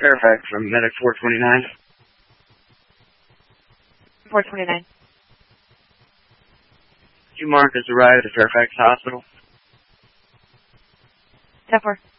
Fairfax from Medic 429. 429. You mark has arrived at Fairfax Hospital. 10-4.